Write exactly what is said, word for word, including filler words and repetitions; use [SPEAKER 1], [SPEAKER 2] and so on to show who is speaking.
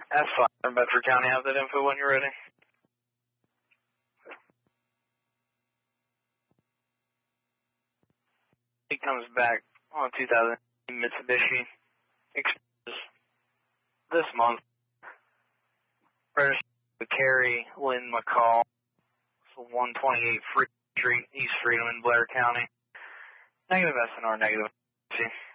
[SPEAKER 1] That's fine. Bedford County, have that info when you're ready. He comes back on two thousand Mitsubishi Express this month. Registered to Carrie Lynn McCall. So one twenty-eight Free Street, East Freedom in Blair County. Negative S N R, negative C.